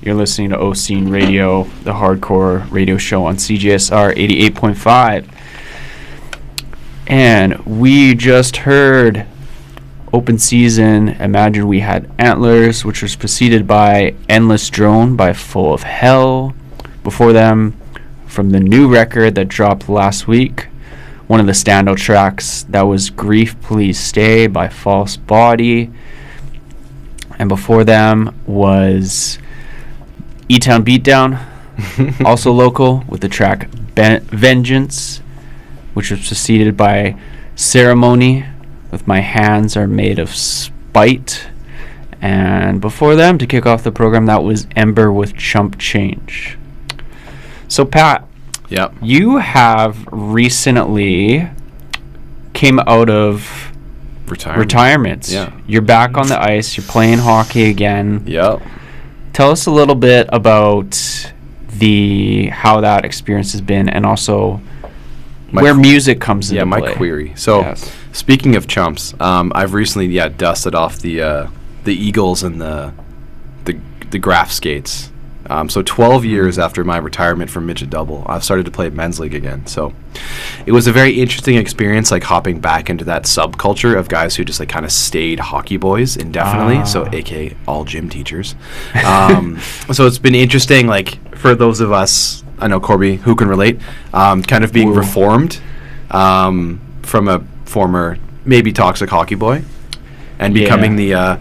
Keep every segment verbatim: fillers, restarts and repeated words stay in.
You're listening to Osteen Radio, the hardcore radio show on C J S R eighty-eight point five. And we just heard Open Season, Imagine We Had Antlers, which was preceded by Endless Drone by Full of Hell. Before them, from the new record that dropped last week, one of the standout tracks, that was Grief Please Stay by False Body. And before them was E-Town Beatdown, also local, with the track ben- Vengeance, which was preceded by Ceremony with My Hands Are Made of Spite. And before them, to kick off the program, that was Ember with Chump Change. So, Pat, yep. you have recently came out of retirement. retirement. Yeah. You're back on the ice. You're playing hockey again. Yep. Tell us a little bit about the how that experience has been, and also my where qu- music comes into yeah, my play. query. So, Yes. speaking of chumps, um, I've recently yeah dusted off the uh, the Eagles and the the the graph skates. Um, so twelve years after my retirement from midget double, I've started to play men's league again. So it was a very interesting experience, like hopping back into that subculture of guys who just like kind of stayed hockey boys indefinitely. Ah. So A K A all gym teachers. Um, so it's been interesting, like for those of us, I know Corby who can relate, um, kind of being Ooh. reformed um, from a former maybe toxic hockey boy, and Yeah. becoming the. Uh,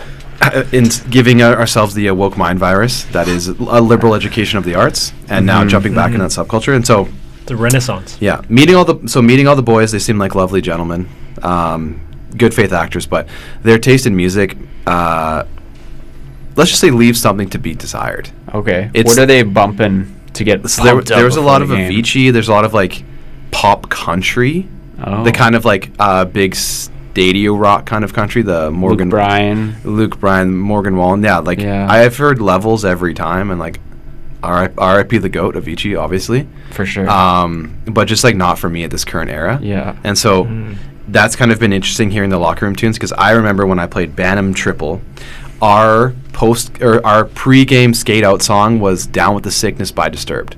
in giving uh, ourselves the uh, woke mind virus that is a liberal education of the arts, and now Mhm. jumping back in that subculture. And so The Renaissance. yeah, meeting all the so meeting all the boys, they seem like lovely gentlemen, um, good faith actors, but their taste in music, uh, let's just say, leaves something to be desired. Okay. It's- What are they bumping to get So there, pumped up there was a before lot the of game? Avicii. There's a lot of like pop country, Oh. the kind of like uh, big stadio rock kind of country. The Morgan Luke Bryan. Luke Bryan, Morgan Wallen. Yeah, like Yeah. I've heard levels every time, and like R I P the GOAT, Avicii, obviously. For sure. Um, but just like not for me at this current era. yeah. And so Mm. that's kind of been interesting hearing the locker room tunes, because I remember when I played Bantam Triple, our post or our pre-game skate out song was "Down with the Sickness" by Disturbed.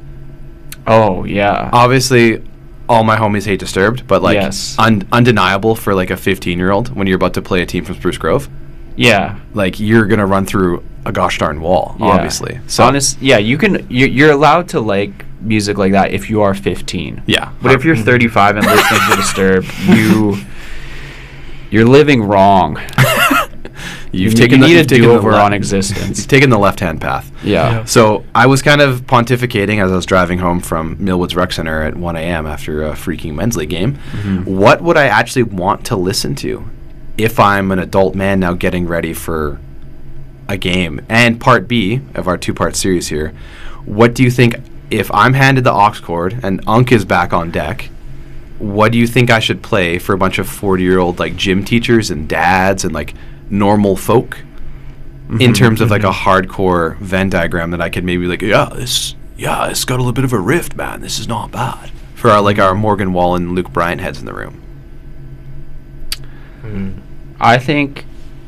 Oh, yeah. Obviously, all my homies hate Disturbed, but like Yes. un- undeniable for like a fifteen-year-old when you're about to play a team from Spruce Grove. yeah. Like you're gonna run through a gosh darn wall, Yeah. obviously. So Honest, yeah, you can. You're, you're allowed to like music like that if you are fifteen. yeah, But if you're thirty-five and listening to Disturbed, you you're living wrong. you've you, taken you the, need you've a taken the do-over left- on existence. You've taken the left-hand path. Yeah. Yeah. So I was kind of pontificating as I was driving home from Millwoods Rec Center at one a.m. after a freaking men's league game. Mhm. What would I actually want to listen to if I'm an adult man now getting ready for a game? And part B of our two-part series here, what do you think, if I'm handed the aux cord and Unk is back on deck, what do you think I should play for a bunch of forty-year-old like gym teachers and dads and like normal folk? In Mhm. terms of like a hardcore Venn diagram that I could maybe like, yeah, this, yeah, it's got a little bit of a rift, man. This is not bad for our like our Morgan Wallen, Luke Bryan heads in the room. Mm. I think.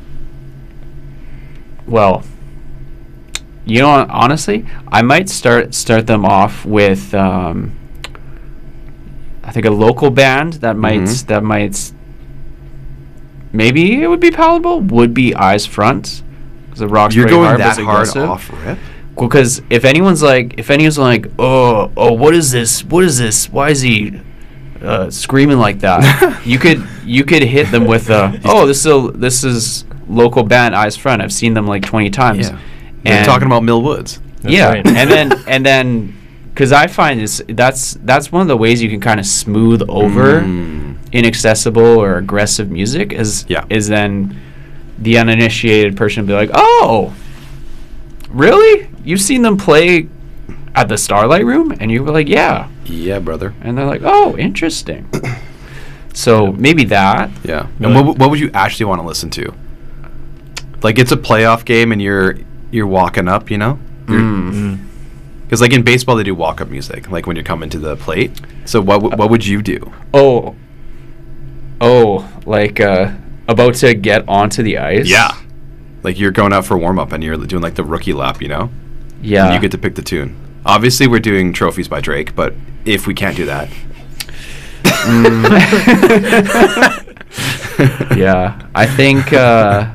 Well, you know, honestly, I might start start them off with. Um, I think a local band that might Mhm. that might. s- Maybe it would be palatable. Would be Eyes Front. The Roxbury You're going Harp that is hard aggressive. off rip? Because if anyone's like, if anyone's like, oh, oh, what is this? What is this? Why is he uh, screaming like that? you could, you could hit them with, uh, oh, this is a, this is local band Eyes Front. I've seen them like twenty times. Yeah. You're And talking about Mill Woods. That's yeah, right. and then and then, because I find is that's that's one of the ways you can kind of smooth over Mm. inaccessible or aggressive music is Yeah. is then the uninitiated person be like, oh, really? You've seen them play at the Starlight Room? And you were like, yeah. Yeah, brother. And they're like, oh, interesting. So maybe that. Yeah. No, And I- what, w- what would you actually want to listen to? Like it's a playoff game and you're you're walking up, you know? Mm. Mm. Because like in baseball they do walk up music, like when you're coming to the plate. So what w- what would you do? Oh. Oh, like uh, about to get onto the ice? Like you're going out for warm up and you're doing like the rookie lap, you know? Yeah. And you get to pick the tune. Obviously, we're doing Trophies by Drake, but if we can't do that. Mm. Yeah. I think... Uh,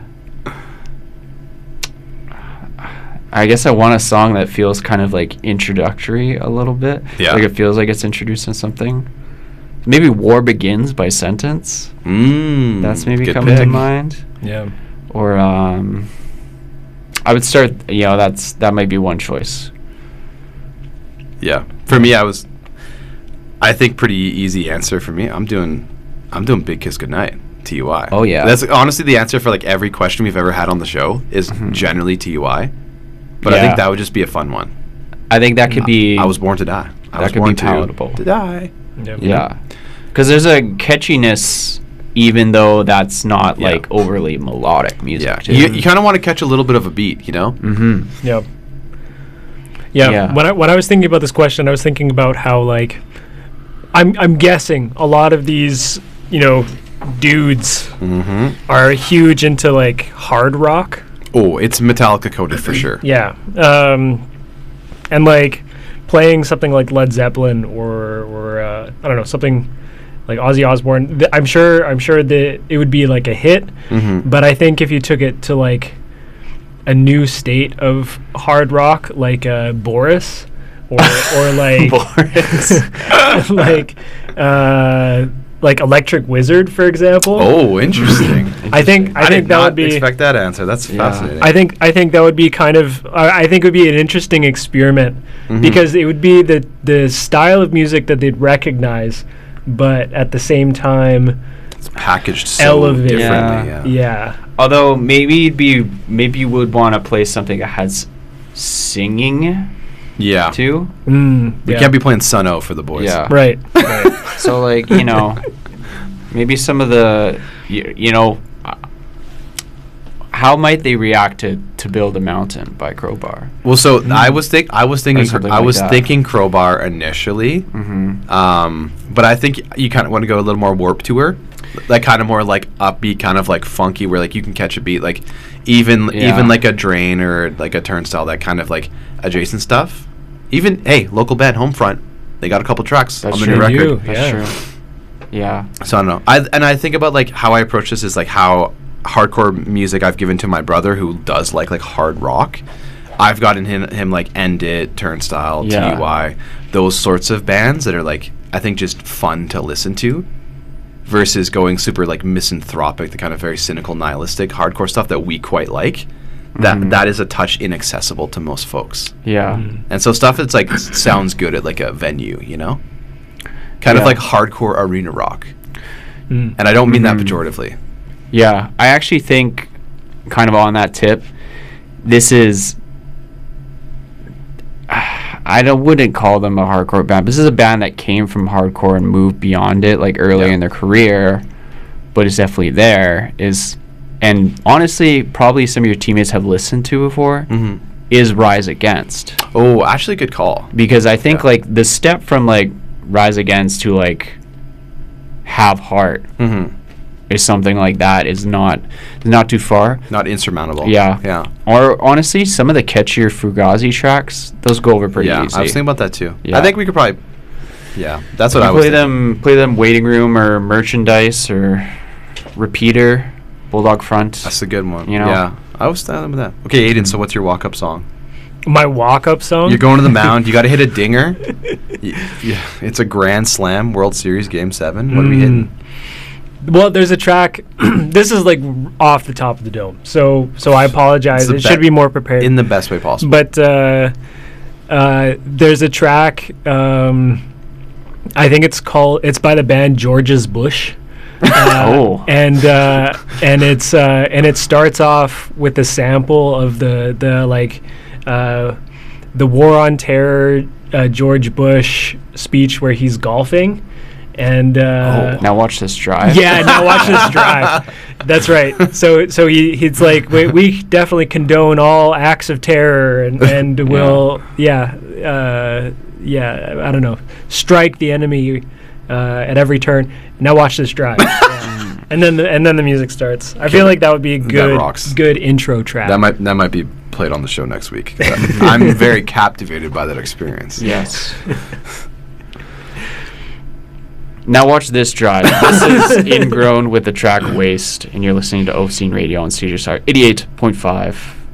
I guess I want a song that feels kind of like introductory a little bit. Yeah. Like it feels like it's introducing something. Maybe War Begins by Sentence. Mm, That's maybe good coming to pick. mind. Yeah. Or um I would start, you know, that's that might be one choice. Yeah. For me, I was... I think pretty easy answer for me. I'm doing... I'm doing Big Kiss Goodnight. T U I. Oh, yeah. That's honestly the answer for like every question we've ever had on the show is Mhm. generally T U I. But I Yeah. think that would just be a fun one. I think that could be I was born to die. I that was could born be palatable. to, to die. Yep. Yeah. Cuz there's a catchiness even though that's not Yeah. like overly melodic music. Yeah. too. You, you kind of want to catch a little bit of a beat, you know? Mhm. Yep. Yeah. Yeah. When I when I was thinking about this question, I was thinking about how like I'm I'm guessing a lot of these, you know, dudes Mm-hmm. are huge into like hard rock. Oh, it's Metallica coded for sure. Yeah. Um and like playing something like Led Zeppelin or or uh, I don't know, something like Ozzy Osbourne. Th- I'm sure I'm sure that it would be like a hit, Mm-hmm. but I think if you took it to like a new state of hard rock like uh, Boris or or like Boris. like uh, like Electric Wizard, for example. Oh, interesting. I think I, I think did that not would be expect that answer. That's Yeah. fascinating. I think I think that would be kind of I I think it would be an interesting experiment Mhm. because it would be the the style of music that they'd recognize, but at the same time it's packaged so elevated. differently. Yeah. Yeah. Yeah. Although maybe it'd be maybe you would want to play something that has singing Yeah. too. Mm, We yeah. can't be playing Sun O for the boys. Yeah. right. right. So like, you know, maybe some of the you, you know uh, how might they react to to Build a Mountain by Crowbar? Well, so I was think I was thinking something I like was that. thinking Crowbar initially. Mhm. Um, but I think you kind of want to go a little more Warped Tour, like kind of more like upbeat, kind of like funky, where like you can catch a beat, like even Yeah. even like a Drain or like a Turnstile, that kind of like adjacent stuff. Even hey, local band Homefront, they got a couple tracks That's on the true. new record. You. That's Yeah. true. Yeah. So I don't know. I and I think about like how I approach this is like how hardcore music I've given to my brother who does like like hard rock. I've gotten him him like End It, Turnstile, Yeah. T U I, those sorts of bands that are like I think just fun to listen to, versus going super like misanthropic, the kind of very cynical, nihilistic hardcore stuff that we quite like. That Mhm. that is a touch inaccessible to most folks. Yeah. Mm. And so stuff that's like s- sounds good at like a venue, you know? Kind of Yeah. like hardcore arena rock. Mm. And I don't mean Mhm. that pejoratively. Yeah, I actually think, kind of on that tip, this is. I don't wouldn't call them a hardcore band. This is a band that came from hardcore and moved beyond it, like early Yeah. in their career, but it's definitely there. Is and honestly, probably some of your teammates have listened to before. Mm-hmm. Is Rise Against, Oh, actually, good call. because I think Yeah. like the step from like Rise Against to like Have Heart Mm-hmm. is something like that is not is not too far. Not insurmountable. Yeah. Yeah. Or honestly, some of the catchier Fugazi tracks, those go over pretty yeah. easy. I was thinking about that too. Yeah. I think we could probably. Yeah, that's what You I was. play thinking. them, play them waiting room or merchandise or repeater, Bulldog Front. That's a good one. You know? Yeah, I was standing with that. Okay, Aiden. So what's your walk-up song? My walk-up song. You're going to the mound. You got to hit a dinger. Y- yeah, it's a Grand Slam World Series Game Seven. What are we Mm. hitting? Well, there's a track. This is like off the top of the dome, so so I apologize. It's the It should be- be more prepared. In the best way possible. But uh, uh, there's a track. Um, I think it's called. It's by the band George's Bush. Uh, Oh. and uh, and it's uh, and it starts off with a sample of the the like uh, the War on Terror uh, George Bush speech where he's golfing, and uh, Now watch this drive. yeah, now watch this drive. That's right. So so he he's like we, we definitely condone all acts of terror and and will yeah uh, yeah I don't know strike the enemy uh, at every turn. Now watch this drive. Yeah. And then the, and then the music starts. I feel like that would be a good rocks. good intro track. That might that might be play it on the show next week. I'm very captivated by that experience. Yes. Now watch this drive. This is Ingrown with the track Waste, and you're listening to Ovescene Radio on C J S R eighty-eight point five.